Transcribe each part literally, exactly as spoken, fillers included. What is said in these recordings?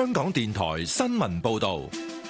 香港電台新聞報道。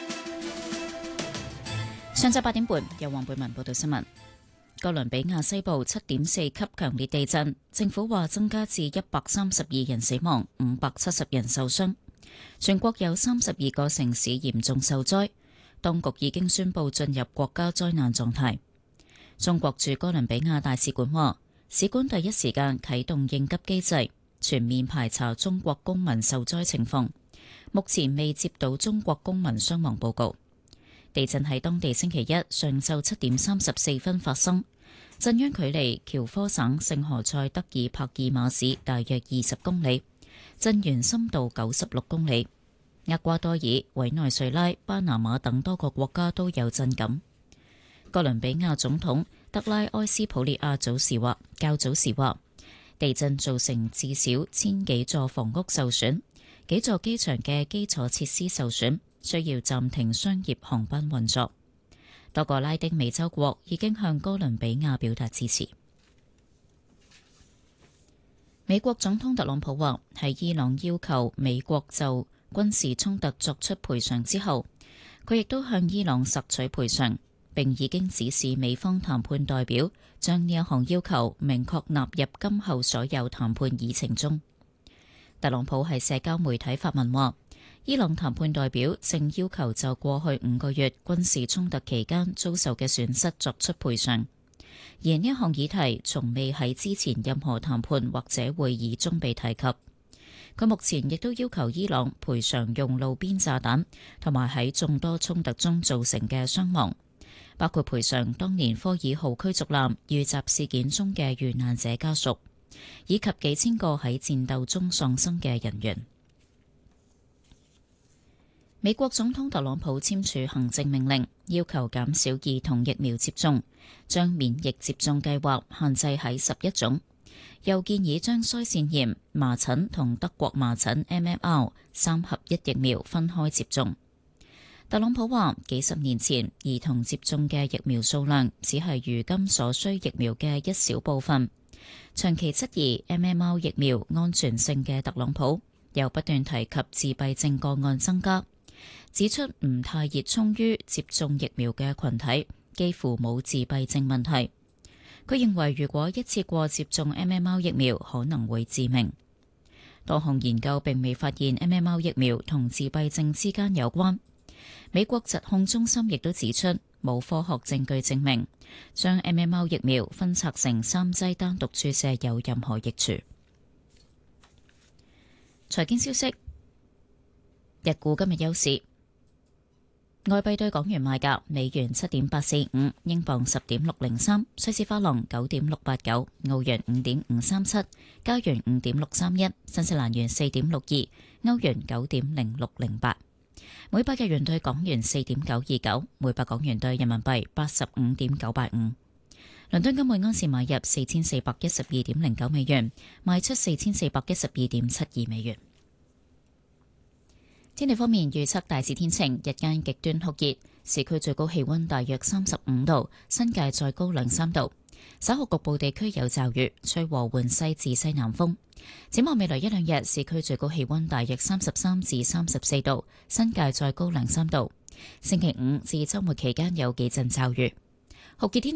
上晝八點半，由黃貝文報道新聞。哥倫比亞西部七點四級強烈地震，政府話增加至一百三十二人死亡，五百七十人受傷。全國有三十二個城市嚴重受災，當局已經宣布進入國家災難狀態。中國駐哥倫比亞大使館話，使館第一時間啟動應急機制，全面排查中國公民受災情況。目前未接到中國公民傷亡報告。地震喺當地星期一上晝七點三十四分發生，震央距離喬科省聖何塞德爾帕爾馬市大約二十公里，震源深度九十六公里。厄瓜多爾、委內瑞拉、巴拿馬等多個國家都有震感。哥倫比亞總統德拉埃斯普列亞早時話，較早時話，地震造成至少千幾座房屋受損，幾座機場嘅基礎設施受損，需要暫停商業航班運作。多個拉丁美洲國已經向哥倫比亞表達支持。美國總統特朗普話，喺伊朗要求美國就軍事衝突作出賠償之後，佢亦都向伊朗索取賠償，並已經指示美方談判代表將呢一項要求明確納入今後所有談判議程中。特朗普喺社交媒體發文話，伊朗談判代表正要求就過去五個月軍事衝突期間遭受嘅損失作出賠償，而呢一項議題從未喺之前任何談判或者會議中被提及。佢目前亦都要求伊朗賠償用路邊炸彈同埋喺眾多衝突中造成嘅傷亡，包括賠償當年科爾號驅逐艦遇襲事件中嘅遇難者家屬，以及幾千個喺戰鬥中喪生嘅人員。美國總統特朗普簽署行政命令，要求減少兒童疫苗接種，將免疫接種計劃限制喺十一種，又建議將腮腺炎、麻疹同德國麻疹 M M R 三合一疫苗分開接種。特朗普話，幾十年前兒童接種嘅疫苗數量只係如今所需疫苗嘅一小部分。長期質疑 M M R 疫苗安全性嘅特朗普，又不斷提及自閉症個案增加，指出唔太熱衷於接種疫苗嘅群體幾乎冇自閉症問題。佢認為如果一次過接種 M M R 疫苗可能會致命。多項研究並未發現 M M R 疫苗同自閉症之間有關。美國疾控中心亦都指出，冇科學證據證明將 M M R 疫苗分拆成三劑單獨注射有任何益處。財經消息，日股今日休市。外幣對港元賣價：美元七點八四五，英鎊十點六零三，瑞士法郎九點六八九，澳元五點五三七，加元五點六三一，新西蘭元四點六二，歐元九點零六零八。每百日元對港元四點九二九，每百港元對人民幣八十五點九八五。倫敦金每安士買入四千四百一十二點零九美元，賣出四千四百一十二點七二美元。天氣方面，預測大致天晴，日間極端酷熱，市區最高氣溫大約三十五度，新界再高兩三度。稍後局部地區有驟雨，吹和緩西至西南風。展望未來一兩日，市區最高氣溫大約三十三至三十四度，新界再高兩三度。星期五至週末期間有幾陣驟雨。酷熱天